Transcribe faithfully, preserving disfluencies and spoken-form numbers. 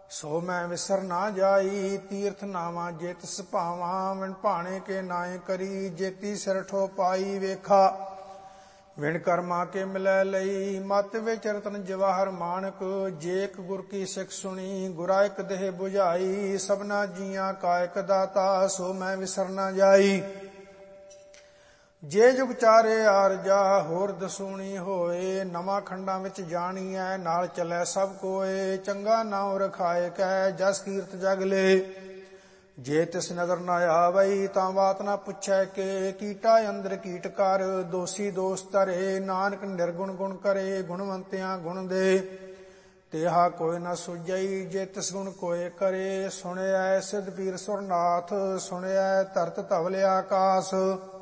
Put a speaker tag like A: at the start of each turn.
A: ਸੋ ਮੈਂ ਵਿਸਰ ਨਾ ਜਾਈ। ਤੀਰਥ ਨਾਵਾਂ ਜੇ ਤਿਸ ਭਾਵਾਂ, ਵਿਣ ਭਾਣੇ ਕੇ ਨਾਏ ਕਰੀ। ਜੇਤੀ ਸਿਰ ਠੋ ਪਾਈ ਵੇਖਾ, ਵਿਣ ਕਰਮਾ ਕੇ ਮਿਲੈ ਲਈ। ਮਤ ਵਿੱਚ ਰਤਨ ਜਵਾਹਰ ਮਾਣਕ, ਜੇ ਇੱਕ ਗੁਰ ਕੀ ਸਿੱਖ ਸੁਣੀ। ਗੁਰਾ ਇੱਕ ਦੇਹ 부ਝਾਈ, ਸਭਨਾ ਜੀਆਂ ਕਾ ਇੱਕ ਦਾਤਾ। ਸੋ ਮੈਂ ਵਿਸਰ ਨਾ ਜਾਈ। ਜੇ ਜੁਗ ਚਾਰੇ ਆਰਜਾ, ਹੋਰ ਦਸੂਣੀ ਹੋਏ। ਨਵਾਂ ਖੰਡਾਂ ਵਿੱਚ ਜਾਣੀਐ, ਨਾਲ ਚੱਲੈ ਸਭ ਕੋਏ। ਚੰਗਾ ਨਾਉ ਰਖਾਏ ਕੈ, ਜਸ ਕੀਰਤ ਜਗ ਲੇ। ਜੇ ਤਿਸ ਨਜ਼ਰ ਨਾ ਆਵਈ, ਤਾਂ ਬਾਤ ਨਾ ਪੁੱਛੈ ਕਿ। ਕੀਟਾ ਅੰਦਰ ਕੀਟ ਕਰ, ਦੋਸੀ ਦੋਸ ਧਰੇ। ਨਾਨਕ ਨਿਰਗੁਣ ਗੁਣ ਕਰੇ, ਗੁਣਵੰਤਿਆਂ ਗੁਣ ਦੇ। ਤੇਹਾ ਕੋਈ ਨਾ ਸੁਝਈ, ਜੇ ਤਿਸ ਗੁਣ ਕੋਏ ਕਰੇ। ਸੁਣਿਐ ਸਿੱਧ ਪੀਰ ਸੁਰਨਾਥ, ਸੁਣਿਐ ਧਰਤ ਧਵਲ ਆਕਾਸ।